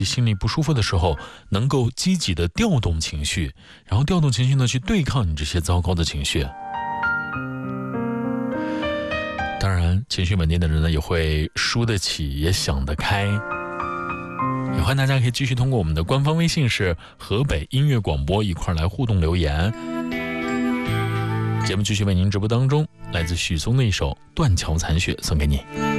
心里不舒服的时候，能够积极的调动情绪，然后调动情绪呢，去对抗你这些糟糕的情绪。当然，情绪稳定的人呢，也会输得起，也想得开。也欢迎大家可以继续通过我们的官方微信是河北音乐广播一块来互动留言。节目继续为您直播当中，来自许嵩的一首《断桥残雪》送给你。